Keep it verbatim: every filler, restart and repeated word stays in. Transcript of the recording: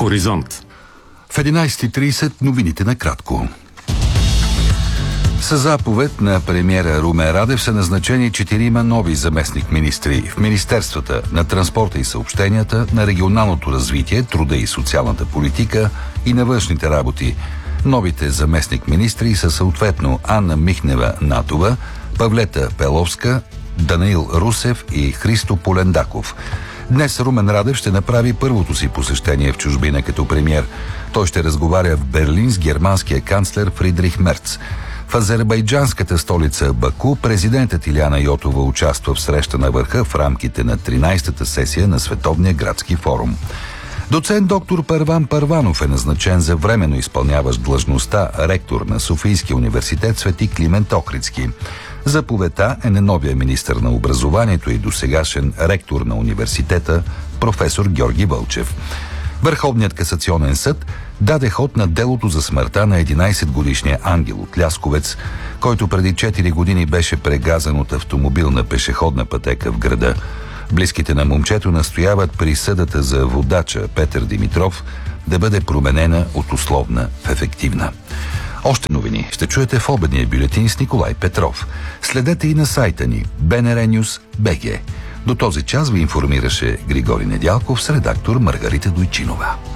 Хоризонт. В единайсет и трийсет новините накратко. Със заповед на премиера Румен Радев са назначени четирима нови заместник-министри в Министерствата на транспорта и съобщенията, на регионалното развитие, труда и социалната политика и на външните работи. Новите заместник-министри са съответно Анна Михнева-Натова, Павлета Пеловска, Данаил Русев и Христо Полендаков. Днес Румен Радев ще направи първото си посещение в чужбина като премиер. Той ще разговаря в Берлин с германския канцлер Фридрих Мерц. В азербайджанската столица Баку президентът Илияна Йотова участва в среща на върха в рамките на тринайсетата сесия на Световния градски форум. Доцент доктор Първан Първанов е назначен за временно изпълняващ длъжността ректор на Софийския университет Свети Климент Охридски. Заповедта е на новия министър на образованието и досегашен ректор на университета професор Георги Вълчев. Върховният касационен съд даде ход на делото за смъртта на единайсетгодишния Ангел от Лясковец, който преди четири години беше прегазан от автомобил на пешеходна пътека в града. Близките на момчето настояват присъдата за водача Петър Димитров да бъде променена от условна в ефективна. Още новини ще чуете в обедния бюлетин с Николай Петров. Следете и на сайта ни би ен ар Нюс точка би джи. До този час ви информираше Григорий Недялков с редактор Маргарита Дойчинова.